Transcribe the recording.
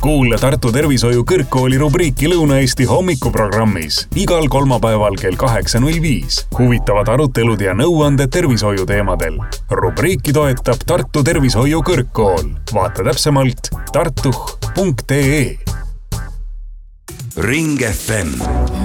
Kuule Tartu Tervishoiu Kõrgkooli rubriiki Lõuna-Eesti hommikuprogrammis igal kolmapäeval kell 8.05. Huvitavad arutelud ja nõuanded tervishoiu teemadel. Rubriiki toetab Tartu Tervishoiu Kõrgkool. Vaata täpsemalt tartuh.ee. Ring FM